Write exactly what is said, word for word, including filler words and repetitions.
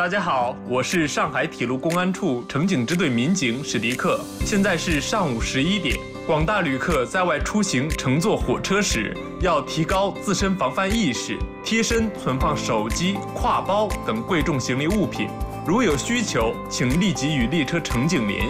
大家好，我是上海铁路公安处乘警支队民警史迪克。现在是上午十一点，广大旅客在外出行乘坐火车时，要提高自身防范意识，贴身存放手机、挎包等贵重行李物品。如有需求，请立即与列车乘警联